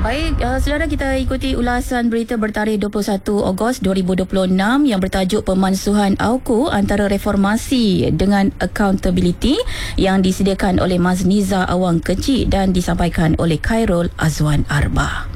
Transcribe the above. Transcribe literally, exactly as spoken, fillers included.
Baik, uh, saudara, kita ikuti ulasan berita bertarikh dua puluh satu Ogos dua ribu dua puluh enam yang bertajuk Pemansuhan AUKU antara reformasi dengan accountability yang disediakan oleh Mazniza Awang Kecik dan disampaikan oleh Khairul Azwan Arba.